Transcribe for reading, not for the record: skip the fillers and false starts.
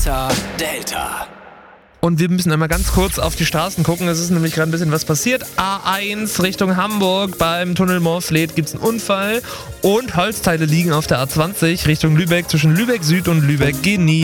Delta. Und wir müssen einmal ganz kurz auf die Straßen gucken. Es ist nämlich gerade ein bisschen was passiert. A1 Richtung Hamburg. Beim Tunnel Moorfleet gibt es einen Unfall. Und Holzteile liegen auf der A20 Richtung Lübeck zwischen Lübeck Süd und Lübeck Genie.